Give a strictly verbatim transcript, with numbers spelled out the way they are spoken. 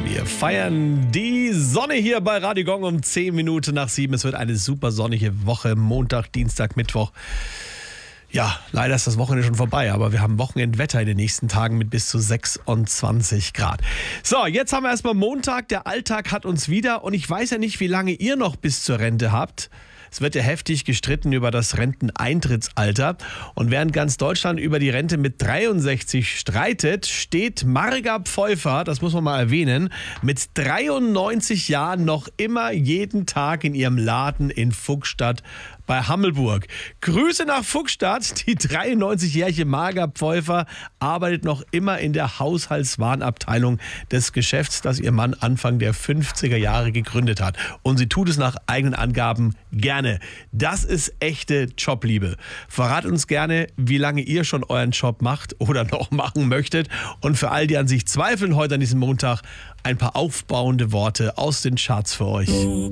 Wir feiern die Sonne hier bei Radio Gong um zehn Minuten nach sieben. Es wird eine super sonnige Woche, Montag, Dienstag, Mittwoch. Ja, leider ist das Wochenende schon vorbei, aber wir haben Wochenendwetter in den nächsten Tagen mit bis zu sechsundzwanzig Grad. So, jetzt haben wir erstmal Montag. Der Alltag hat uns wieder und ich weiß ja nicht, wie lange ihr noch bis zur Rente habt. Es wird ja heftig gestritten über das Renteneintrittsalter. Und während ganz Deutschland über die Rente mit dreiundsechzig streitet, steht Marga Pfeuffer, das muss man mal erwähnen, mit dreiundneunzig Jahren noch immer jeden Tag in ihrem Laden in Fuchsstadt bei Hammelburg. Grüße nach Fuchsstadt. Die dreiundneunzigjährige Marga Pfeuffer arbeitet noch immer in der Haushaltswarenabteilung des Geschäfts, das ihr Mann Anfang der fünfziger Jahre gegründet hat. Und sie tut es nach eigenen Angaben gerne. Das ist echte Jobliebe. Verrat uns gerne, wie lange ihr schon euren Job macht oder noch machen möchtet. Und für all die an sich zweifeln heute an diesem Montag ein paar aufbauende Worte aus den Charts für euch.